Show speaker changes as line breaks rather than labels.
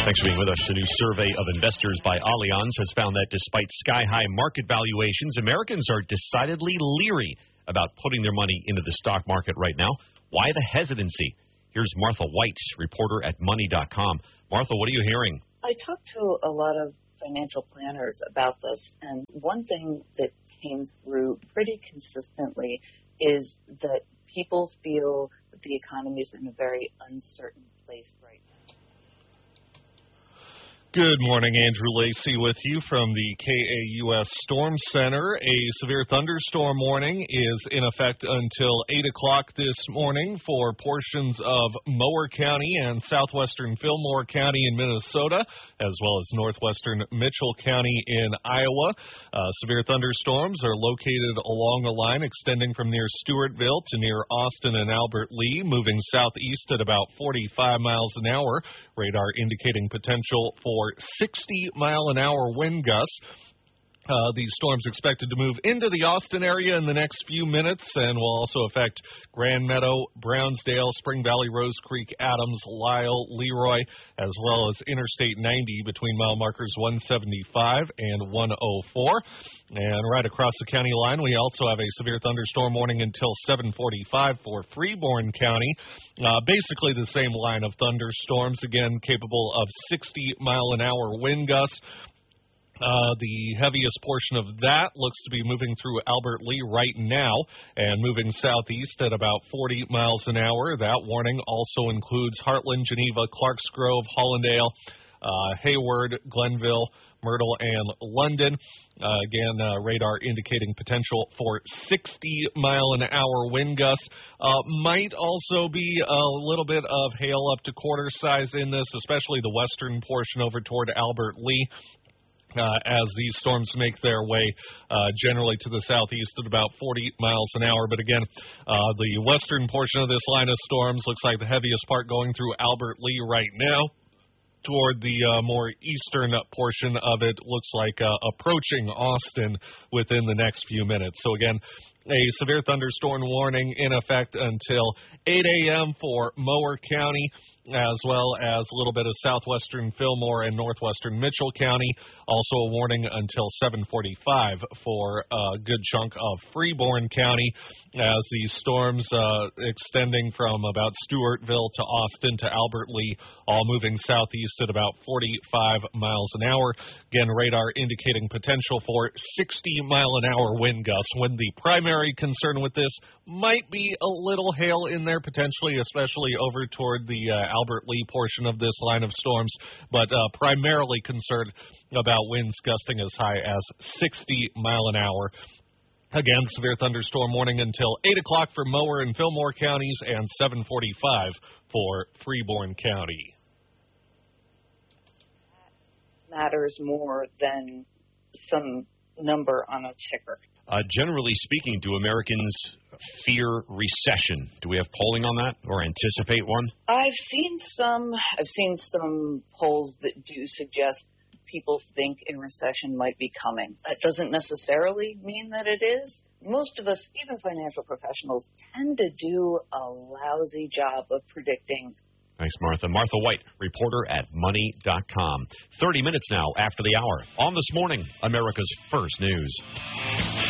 Thanks for being with us. A new survey of investors by Allianz has found that despite sky-high market valuations, Americans are decidedly leery about putting their money into the stock market right now. Why the hesitancy? Here's Martha White, reporter at Money.com. Martha, what are you hearing?
I talked to a lot of financial planners about this, and one thing that came through pretty consistently is that people feel that the economy is in a very uncertain place right now.
Good morning, Andrew Lacey with you from the KAUS Storm Center. A severe thunderstorm warning is in effect until 8 o'clock this morning for portions of Mower County and southwestern Fillmore County in Minnesota, as well as northwestern Mitchell County in Iowa. Severe thunderstorms are located along a line extending from near Stewartville to near Austin and Albert Lea, moving southeast at about 45 miles an hour. Radar indicating potential for 60-mile-an-hour wind gusts. These storms expected to move into the Austin area in the next few minutes and will also affect Grand Meadow, Brownsdale, Spring Valley, Rose Creek, Adams, Lisle, Leroy, as well as Interstate 90 between mile markers 175 and 104. And right across the county line, we also have a severe thunderstorm warning until 7:45 for Freeborn County. Basically the same line of thunderstorms, again capable of 60-mile-an-hour wind gusts. The heaviest portion of that looks to be moving through Albert Lea right now and moving southeast at about 40 miles an hour. That warning also includes Heartland, Geneva, Clarks Grove, Hollandale, Hayward, Glenville, Myrtle, and London. Radar indicating potential for 60-mile-an-hour wind gusts. Might also be a little bit of hail up to quarter size in this, especially the western portion over toward Albert Lea. As these storms make their way generally to the southeast at about 40 miles an hour. But again, the western portion of this line of storms looks like the heaviest part going through Albert Lea right now. Toward the more eastern portion of it looks like approaching Austin within the next few minutes. So again, a severe thunderstorm warning in effect until 8 a.m. for Mower County, as well as a little bit of southwestern Fillmore and northwestern Mitchell County. Also a warning until 7:45 for a good chunk of Freeborn County, as these storms extending from about Stewartville to Austin to Albert Lea, all moving southeast at about 45 miles an hour. Again, radar indicating potential for 60-mile-an-hour wind gusts, when the primary concern with this might be a little hail in there potentially, especially over toward the Albert Lea portion of this line of storms, but primarily concerned about winds gusting as high as 60 mile an hour. Again, severe thunderstorm warning until 8 o'clock for Mower and Fillmore counties and 7:45 for Freeborn County.
That matters more than some number on a ticker.
Generally speaking, do Americans fear recession? Do we have polling on that or anticipate one?
I've seen some polls that do suggest people think a recession might be coming. That doesn't necessarily mean that it is. Most of us, even financial professionals, tend to do a lousy job of predicting.
Thanks, Martha. Martha White, reporter at Money.com. 30 minutes now after the hour. On This Morning, America's First News.